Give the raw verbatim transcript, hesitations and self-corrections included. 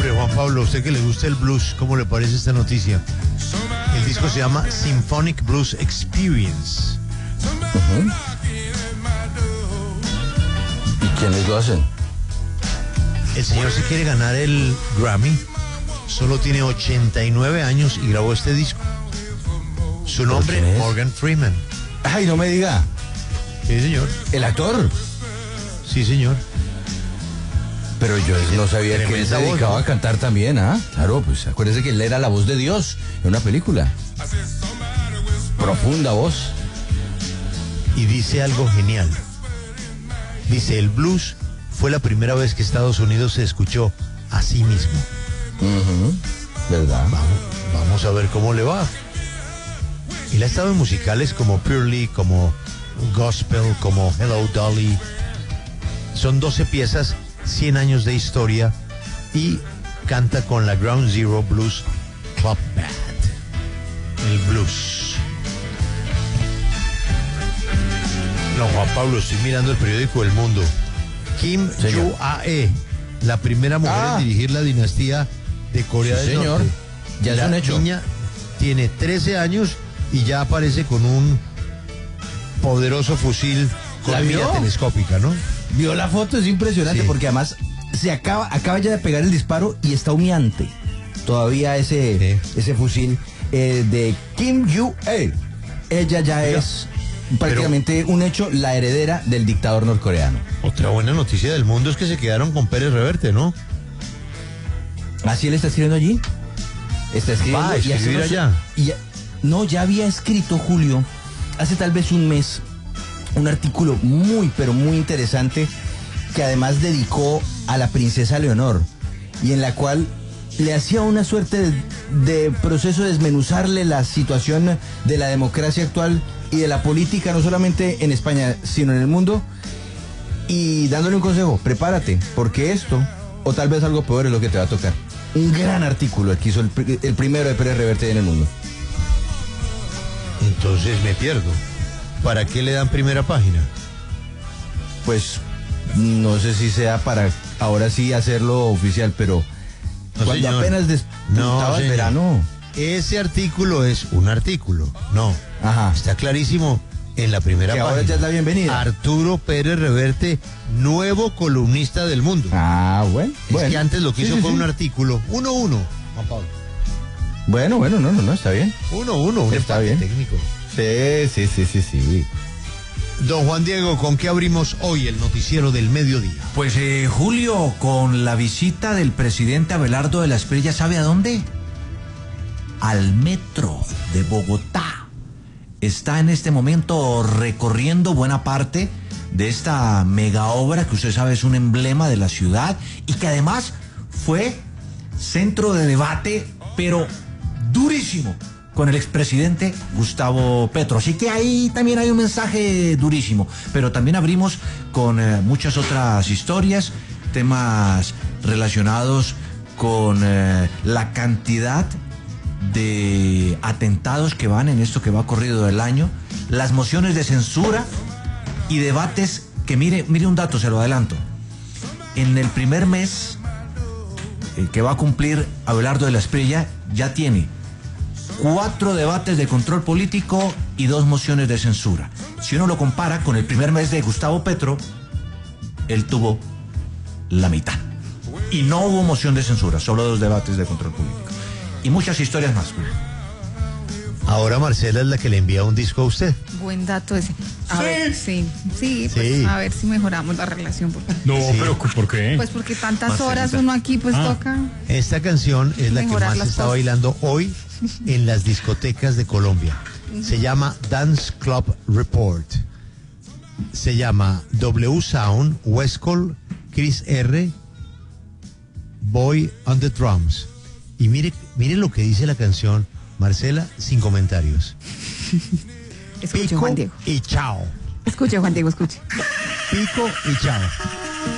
Hombre, Juan Pablo, a usted que le gusta el blues, ¿cómo le parece esta noticia? El disco se llama Symphonic Blues Experience. Uh-huh. ¿Y quiénes lo hacen? El señor se quiere ganar el Grammy. Solo tiene ochenta y nueve años y grabó este disco. Su nombre, Morgan Freeman. Ay, no me diga. Sí, señor. ¿El actor? Sí, señor. Pero yo no sabía que él se dedicaba voz, ¿no? a cantar también, ¿ah? Claro, pues acuérdese que él era la voz de Dios en una película. Profunda voz. Y dice algo genial. Dice, el blues fue la primera vez que Estados Unidos se escuchó a sí mismo. Uh-huh. ¿Verdad? Vamos, vamos a ver cómo le va. Él ha estado en musicales como Purely, como Gospel, como Hello Dolly. Son doce piezas, cien años de historia, y canta con la Ground Zero Blues Club Band. El blues. No, Juan Pablo, estoy mirando el periódico El Mundo. Kim Joo-ae, la primera mujer ah. en dirigir la dinastía de Corea sí, del señor. Norte. Ya la es un hecho. niña tiene trece años y ya aparece con un poderoso fusil con mira telescópica, ¿no? Vio la foto, es impresionante, sí. Porque además se acaba, acaba ya de pegar el disparo y está humeante todavía ese, sí. ese fusil eh, de Kim Joo-ae. Ella ya Oiga, es prácticamente pero, un hecho, la heredera del dictador norcoreano. Otra buena noticia del mundo es que se quedaron con Pérez Reverte, ¿no? ¿Así él está escribiendo allí? Está escribiendo Va a escribir y allá. Y ya, no, ya había escrito, Julio, hace tal vez un mes, un artículo muy, pero muy interesante que además dedicó a la princesa Leonor y en la cual le hacía una suerte de, de proceso de desmenuzarle la situación de la democracia actual y de la política, no solamente en España, sino en el mundo, y dándole un consejo: prepárate, porque esto, o tal vez algo peor, es lo que te va a tocar. Un gran artículo el que hizo el, el primero de Pérez Reverte en el mundo. Entonces me pierdo. ¿Para qué le dan primera página? Pues no sé si sea para ahora sí hacerlo oficial, pero no, cuando señor. apenas despuntaba no, el verano. Ese artículo es un artículo, no. Ajá. Está clarísimo en la primera que página. Ahora ya es la bienvenida. Arturo Pérez Reverte, nuevo columnista del Mundo. Ah, bueno. Es bueno. que antes lo que sí, hizo sí, fue sí. un artículo, uno uno, Juan Pablo. Bueno, bueno, no, no, no, está bien. Uno uno, un está bien. técnico. Sí, sí, sí, sí, sí. Don Juan Diego, ¿con qué abrimos hoy el noticiero del mediodía? Pues eh, Julio, con la visita del presidente Abelardo de la Espriella, ¿sabe a dónde? Al metro de Bogotá. Está en este momento recorriendo buena parte de esta mega obra que usted sabe es un emblema de la ciudad y que además fue centro de debate, pero durísimo, con el expresidente Gustavo Petro. Así que ahí también hay un mensaje durísimo. Pero también abrimos con eh, muchas otras historias, temas relacionados con eh, la cantidad de atentados que van en esto que va corrido del año, las mociones de censura y debates que, mire, mire un dato, se lo adelanto. En el primer mes eh, que va a cumplir Abelardo de la Espriella, ya tiene cuatro debates de control político y dos mociones de censura. Si uno lo compara con el primer mes de Gustavo Petro, él tuvo la mitad. Y no hubo moción de censura, solo dos debates de control político. Y muchas historias más. Ahora Marcela es la que le envía un disco a usted. Buen dato ese. A ¿Sí? ver, sí, sí, pues Sí. a ver si mejoramos la relación. Porque, No, Sí. pero ¿por qué? pues porque tantas Marcelita. horas uno aquí pues Ah. toca. Esta canción es la que Mejorar más las se está cosas. bailando hoy en las discotecas de Colombia. Se llama Dance Club Report. Se llama W Sound, Westcol, Chris R, Boy on the Drums. Y mire, mire lo que dice la canción, Marcela, sin comentarios. Escuche, Pico Juan Diego. y chao. Escuche, Juan Diego, escuche. Pico y chao.